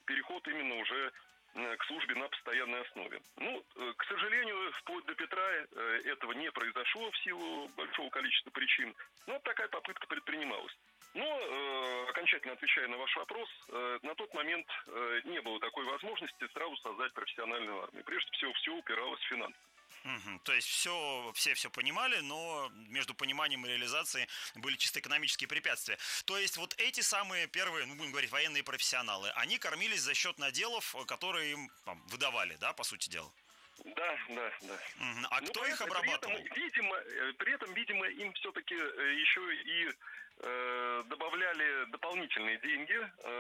переход именно уже к службе на постоянной основе. К сожалению, вплоть до Петра этого не произошло в силу большого количества причин, но такая попытка предпринималась. Но, окончательно отвечая на ваш вопрос, на тот момент не было такой возможности сразу создать профессиональную армию. Прежде всего, все упиралось в финансы. То есть все понимали, но между пониманием и реализацией были чисто экономические препятствия. То есть вот эти самые первые, будем говорить, военные профессионалы, они кормились за счет наделов, которые им выдавали, да, по сути дела? Да. А кто их обрабатывал? При этом, видимо, им все-таки еще и добавляли дополнительные деньги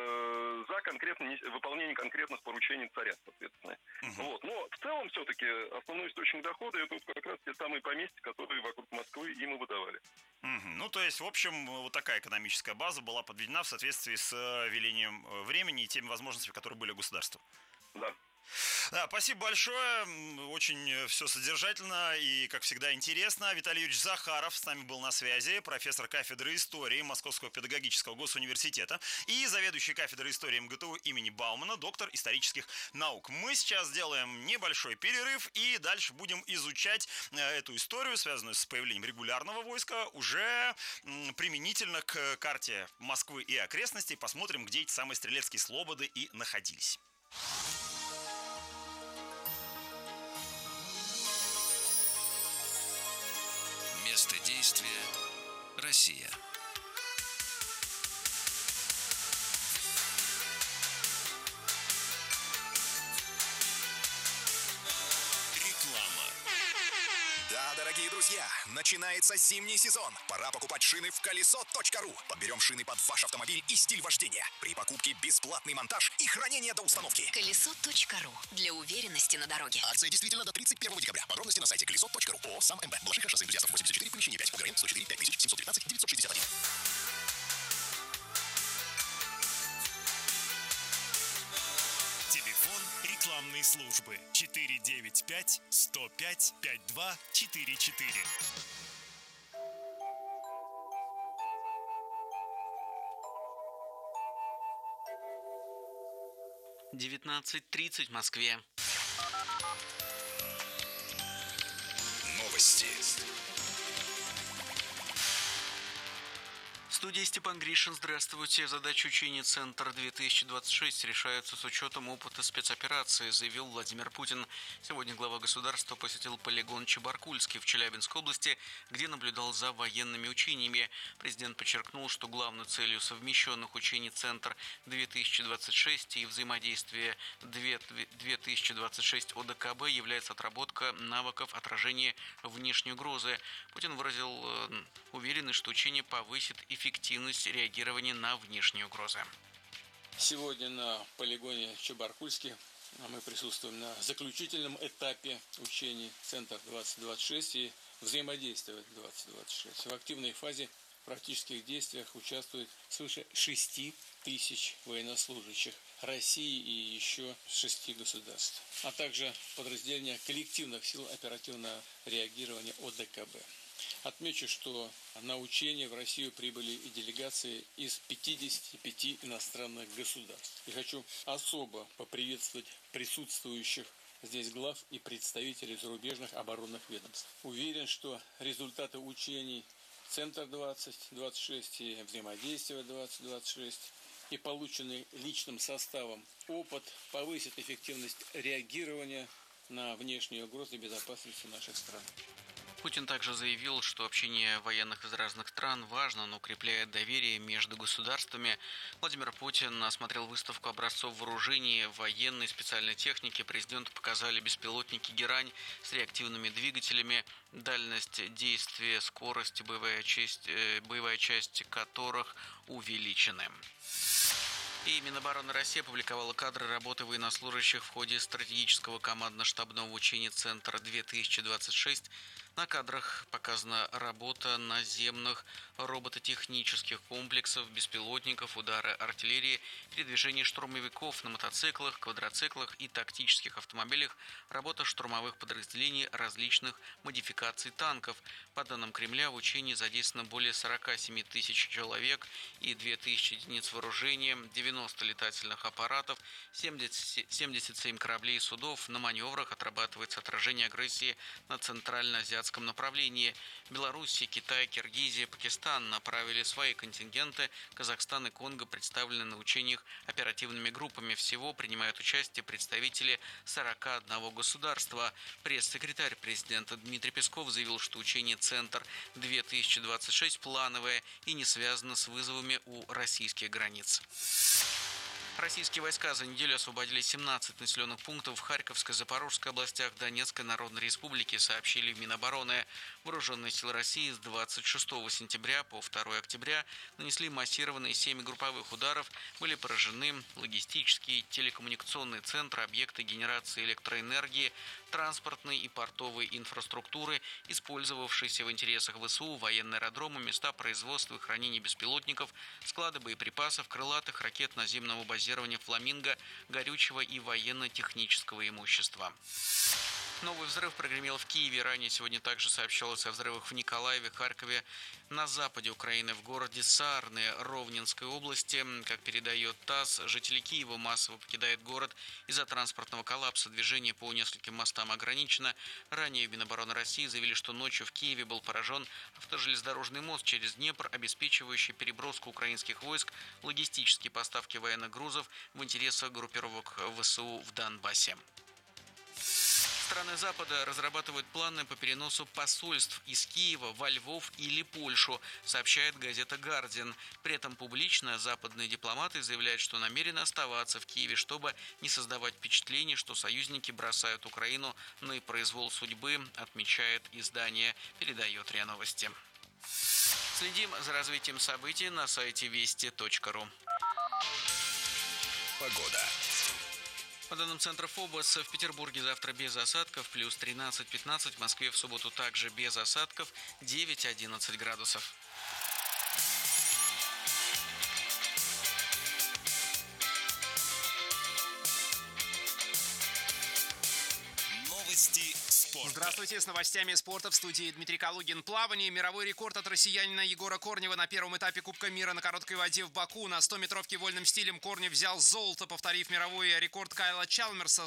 за выполнение конкретных поручений царя, соответственно. Но в целом все-таки основной источник дохода это как раз те самые поместья, которые вокруг Москвы им и выдавали. То есть, в общем, вот такая экономическая база была подведена в соответствии с велением времени и теми возможностями, которые были у государства. Да. Да, спасибо большое, очень все содержательно и, как всегда, интересно. Виталий Юрьевич Захаров с нами был на связи, профессор кафедры истории Московского педагогического госуниверситета и заведующий кафедрой истории МГТУ имени Баумана, доктор исторических наук. Мы сейчас сделаем небольшой перерыв и дальше будем изучать эту историю, связанную с появлением регулярного войска, уже применительно к карте Москвы и окрестностей. Посмотрим, где эти самые стрелецкие слободы и находились. Место действия – Россия. Реклама. Да, дорогие друзья, начинается зимний сезон. Пора покупать шины в колесо.ру. Подберем шины под ваш автомобиль и стиль вождения. При покупке бесплатный монтаж и хранение до установки. Колесо.ру. Для уверенности на дороге. Акция действительно до 31 декабря. Подробности на сайте колесо.ру. ООО «САМ МБ». Балашиха, шоссе Энтузиастов, 84, помещение 5. УГРН 104 5719 961. Телефон рекламной службы 495 105 5244. — 19:30 в Москве. Новости. В студии Степан Гришин. Здравствуйте. Задачи учений «Центр-2026» решаются с учетом опыта спецоперации, заявил Владимир Путин. Сегодня глава государства посетил полигон Чебаркульский в Челябинской области, где наблюдал за военными учениями. Президент подчеркнул, что главной целью совмещенных учений «Центр-2026» и взаимодействия 2026 ОДКБ является отработка навыков отражения внешней угрозы. Путин выразил уверенность, что учение повысит эффективность реагирования на внешние угрозы. Сегодня на полигоне Чебаркульский мы присутствуем на заключительном этапе учений «Центр-2026» и взаимодействия 2026. В активной фазе в практических действиях участвует свыше 6 тысяч военнослужащих России и еще 6 государств, а также подразделения коллективных сил оперативного реагирования ОДКБ. Отмечу, что на учения в Россию прибыли и делегации из 55 иностранных государств. И хочу особо поприветствовать присутствующих здесь глав и представителей зарубежных оборонных ведомств. Уверен, что результаты учений «Центр-2026» и «Взаимодействие 2026» и полученный личным составом опыт повысит эффективность реагирования на внешние угрозы безопасности наших стран. Путин также заявил, что общение военных из разных стран важно, но укрепляет доверие между государствами. Владимир Путин осмотрел выставку образцов вооружений, военной и специальной техники. Президенту показали беспилотники «Герань» с реактивными двигателями, дальность действия, скорость, боевая часть которых увеличены. И Минобороны России опубликовала кадры работы военнослужащих в ходе стратегического командно-штабного учения «Центр-2026». На кадрах показана работа наземных робототехнических комплексов, беспилотников, удары артиллерии, передвижение штурмовиков на мотоциклах, квадроциклах и тактических автомобилях, работа штурмовых подразделений различных модификаций танков. По данным Кремля, в учении задействовано более 47 тысяч человек и 2000 единиц вооружения, 90 летательных аппаратов, 77 кораблей и судов. На маневрах отрабатывается отражение агрессии на центрально-азиатском направлении. Белоруссия, Китай, Киргизия, Пакистан направили свои контингенты. Казахстан и Конго представлены на учениях оперативными группами. Всего принимают участие представители 41 государства. Пресс-секретарь президента Дмитрий Песков заявил, что учение «Центр-2026» плановое и не связано с вызовами у российских границ. Российские войска за неделю освободили 17 населенных пунктов в Харьковской, Запорожской областях, Донецкой Народной Республике, сообщили в Минобороны. Вооруженные силы России с 26 сентября по 2 октября нанесли массированные 7 групповых ударов. Были поражены логистические, телекоммуникационные центры, объекты генерации электроэнергии, транспортной и портовой инфраструктуры, использовавшиеся в интересах ВСУ, военные аэродромы, места производства и хранения беспилотников, склады боеприпасов, крылатых ракет наземного базирования «Фламинго», горючего и военно-технического имущества. Новый взрыв прогремел в Киеве. Ранее сегодня также сообщалось о взрывах в Николаеве, Харькове, на западе Украины, в городе Сарны Ровненской области. Как передает ТАСС, жители Киева массово покидают город из-за транспортного коллапса. Движение по нескольким мостам ограничено. Ранее в Минобороны России заявили, что ночью в Киеве был поражен автожелезнодорожный мост через Днепр, обеспечивающий переброску украинских войск, логистические поставки военных грузов в интересах группировок ВСУ в Донбассе. Страны Запада разрабатывают планы по переносу посольств из Киева во Львов или Польшу, сообщает газета «Гардиан». При этом публично западные дипломаты заявляют, что намерены оставаться в Киеве, чтобы не создавать впечатление, что союзники бросают Украину на произвол судьбы, отмечает издание, передает РИА Новости. Следим за развитием событий на сайте вести.ру. Погода. По данным Центра ФОБОС, в Петербурге завтра без осадков, плюс 13-15, в Москве в субботу также без осадков, 9-11 градусов. Новости спорта. Здравствуйте, с новостями спорта в студии Дмитрий Калугин. Плавание. Мировой рекорд от россиянина Егора Корнева на первом этапе Кубка мира на короткой воде в Баку. На 100-метровке вольным стилем Корнев взял золото, повторив мировой рекорд Кайла Чалмерса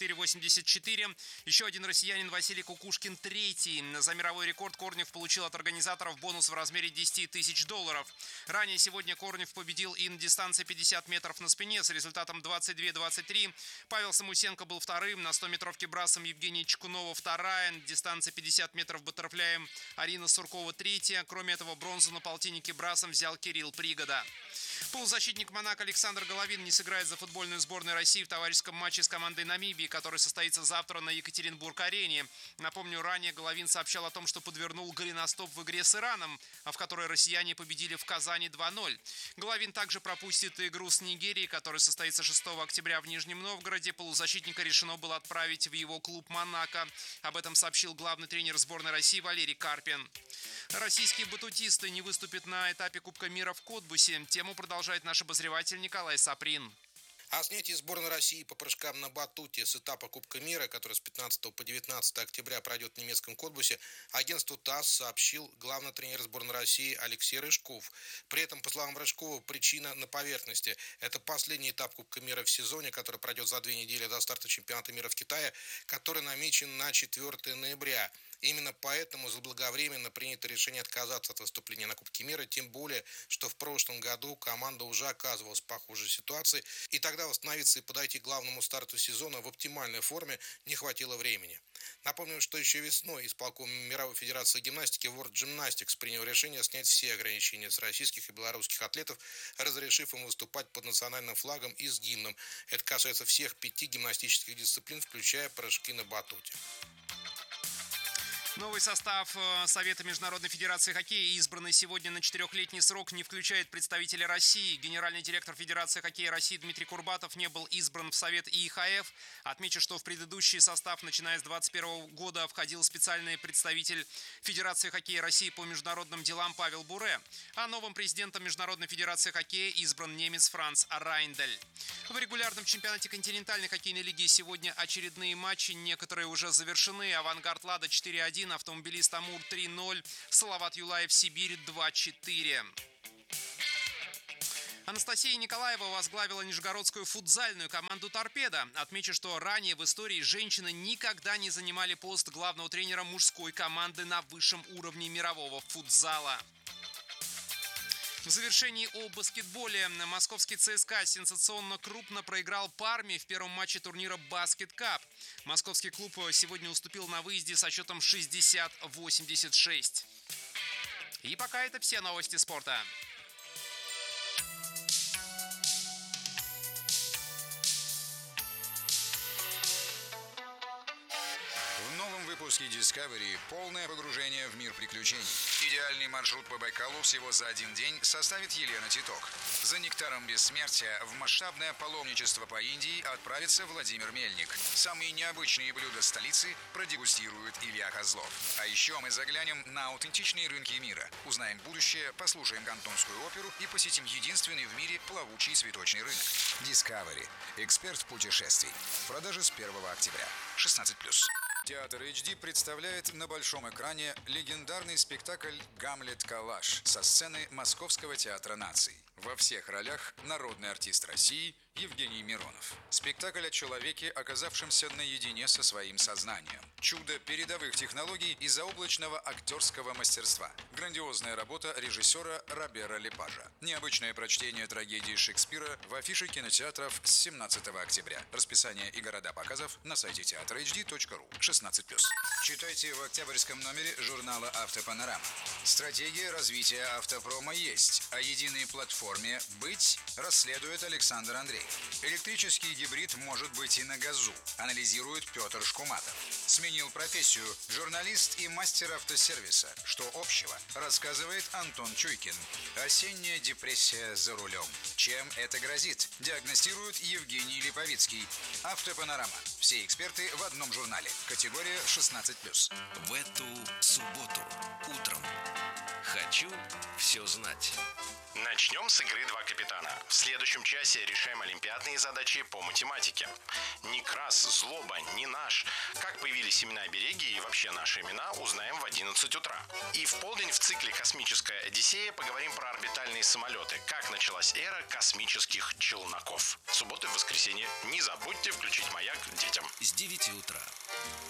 44-84. Еще один россиянин Василий Кукушкин третий. За мировой рекорд Корнев получил от организаторов бонус в размере $10 тысяч. Ранее сегодня Корнев победил и на дистанции 50 метров на спине с результатом 22-23. Павел Самусенко был вторым. На 100-метровке брасом Евгений Чекунова вторая. На дистанции 50 метров баттерфляем Арина Суркова третья. Кроме этого, бронзу на полтиннике брасом взял Кирилл Пригода. Полузащитник Монако Александр Головин не сыграет за футбольную сборную России в товарищеском матче с командой Намибии, который состоится завтра на Екатеринбург-арене. Напомню, ранее Головин сообщал о том, что подвернул голеностоп в игре с Ираном, в которой россияне победили в Казани 2-0. Головин также пропустит игру с Нигерией, которая состоится 6 октября в Нижнем Новгороде. Полузащитника решено было отправить в его клуб «Монако». Об этом сообщил главный тренер сборной России Валерий Карпин. Российские батутисты не выступят на этапе Кубка мира в Котбусе. Тему продолжает наш обозреватель Николай Саприн. О снятии сборной России по прыжкам на батуте с этапа Кубка мира, который с 15 по 19 октября пройдет в немецком Котбусе, агентству ТАСС сообщил главный тренер сборной России Алексей Рыжков. При этом, по словам Рыжкова, причина на поверхности. Это последний этап Кубка мира в сезоне, который пройдет за 2 недели до старта чемпионата мира в Китае, который намечен на 4 ноября. Именно поэтому заблаговременно принято решение отказаться от выступления на Кубке мира, тем более, что в прошлом году команда уже оказывалась в похожей ситуации, и тогда восстановиться и подойти к главному старту сезона в оптимальной форме не хватило времени. Напомним, что еще весной исполком Мировой Федерации Гимнастики World Gymnastics принял решение снять все ограничения с российских и белорусских атлетов, разрешив им выступать под национальным флагом и с гимном. Это касается всех 5 гимнастических дисциплин, включая прыжки на батуте. Новый состав Совета Международной Федерации Хоккея, избранный сегодня на 4-летний срок, не включает представителей России. Генеральный директор Федерации Хоккея России Дмитрий Курбатов не был избран в Совет ИХФ. Отмечу, что в предыдущий состав, начиная с 2021 года, входил специальный представитель Федерации Хоккея России по международным делам Павел Буре. А новым президентом Международной Федерации Хоккея избран немец Франц Райндель. В регулярном чемпионате континентальной хоккейной лиги сегодня очередные матчи. Некоторые уже завершены. «Авангард» Лада 4-1. «Автомобилист Амур» 3-0, «Салават Юлаев» Сибирь 2-4. Анастасия Николаева возглавила нижегородскую футзальную команду «Торпедо». Отмечу, что ранее в истории женщины никогда не занимали пост главного тренера мужской команды на высшем уровне мирового футзала. В завершении о баскетболе. Московский ЦСКА сенсационно крупно проиграл Парме в первом матче турнира «Баскет Кап». Московский клуб сегодня уступил на выезде со счетом 60-86. И пока это все новости спорта. В новом выпуске Discovery полное погружение в мир приключений. Идеальный маршрут по Байкалу всего за один день составит Елена Титок. За нектаром бессмертия в масштабное паломничество по Индии отправится Владимир Мельник. Самые необычные блюда столицы продегустирует Илья Козлов. А еще мы заглянем на аутентичные рынки мира. Узнаем будущее, послушаем кантонскую оперу и посетим единственный в мире плавучий цветочный рынок. Discovery. Эксперт путешествий. В продаже с 1 октября. 16+. Театр HD представляет на большом экране легендарный спектакль «Гамлет Калаш» со сцены Московского театра наций. Во всех ролях народный артист России Евгений Миронов. Спектакль о человеке, оказавшемся наедине со своим сознанием. Чудо передовых технологий и заоблачного актерского мастерства. Грандиозная работа режиссера Робера Лепажа. Необычное прочтение трагедии Шекспира в афише кинотеатров с 17 октября. Расписание и города показов на сайте teatrhd.ru. 16+. Читайте в октябрьском номере журнала «Автопанорама». Стратегия развития автопрома есть, а единой платформе «Быть» расследует Александр Андреев. Электрический гибрид может быть и на газу, анализирует Петр Шкуматов. Сменил профессию журналист и мастер автосервиса. Что общего, рассказывает Антон Чуйкин. Осенняя депрессия за рулем. Чем это грозит? Диагностирует Евгений Липовицкий. Автопанорама. Все эксперты в одном журнале. Категория 16+. В эту субботу утром хочу все знать. Начнем с игры «Два капитана». В следующем часе решаем олимпиадные задачи по математике. Некрас, Злоба, не наш. Как появились имена обереги и вообще наши имена, узнаем в 11 утра. И в полдень в цикле «Космическая Одиссея» поговорим про орбитальные самолеты. Как началась эра космических челноков. В субботу и воскресенье не забудьте включить «Маяк» детям. С 9 утра